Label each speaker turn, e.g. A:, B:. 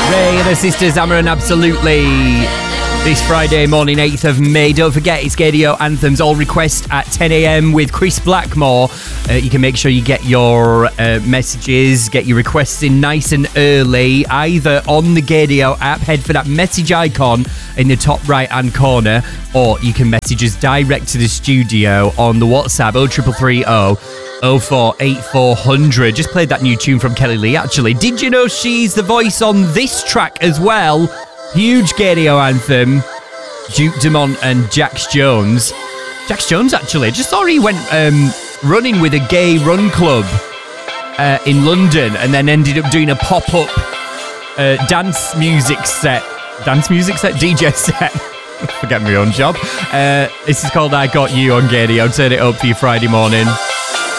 A: Ray and her sisters, Amaran, absolutely. This Friday morning, 8th of May. Don't forget, it's Gaydio Anthems, all request at 10 a.m. with Chris Blackmore. You can make sure you get your messages, get your requests in nice and early, either on the Gaydio app, head for that message icon in the top right-hand corner, or you can message us direct to the studio on the WhatsApp 0330 048400. Just played that new tune from Kelly Lee, actually. Did you know she's the voice on this track as well? Huge Gaydio anthem. Duke Dumont and Jax Jones. Jax Jones, actually. Just saw he went running with a gay run club in London and then ended up doing a pop-up dance music set. DJ set. Forget my own job. This is called I Got You on Gaydio. Turn it up for your Friday morning.